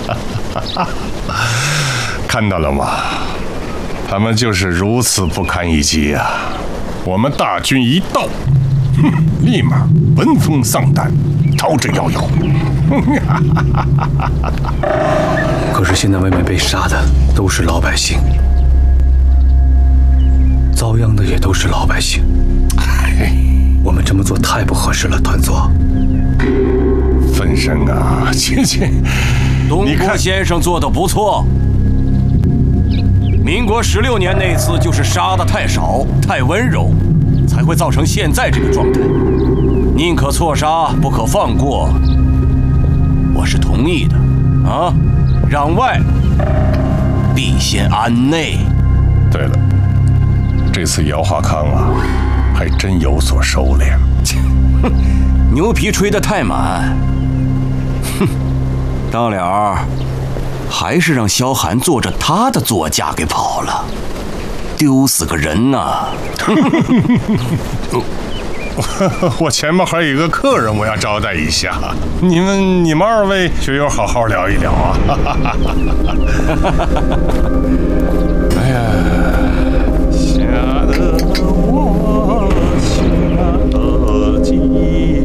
看到了吗？他们就是如此不堪一击啊！我们大军一到，立马闻风丧胆，逃之夭夭。 可是现在外面被杀的都是老百姓，遭殃的也都是老百姓。我们这么做太不合适了，团座。 分身啊，切！ 东郭先生做得不错。民国16年那次就是杀得太少、太温柔，才会造成现在这个状态。宁可错杀，不可放过，我是同意的啊！让外必先安内。 对了，这次姚华康啊，还真有所收敛。 牛皮吹得太满。到了，还是让萧寒坐着他的座驾给跑了，丢死个人呐！ 我前面还有一个客人，我要招待一下。你们二位学友好好聊一聊啊！哎呀，吓得我吓得急。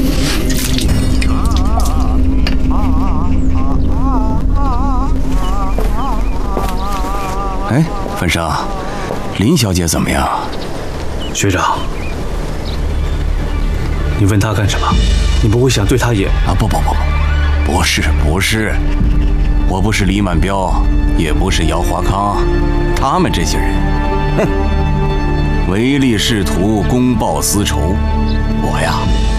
哎，粉生，林小姐怎么样？ 学长，你问她干什么？你不会想对她也…… 啊，不是，我不是李满彪，也不是姚华康，他们这些人，哼，唯利是图，公报私仇。我呀，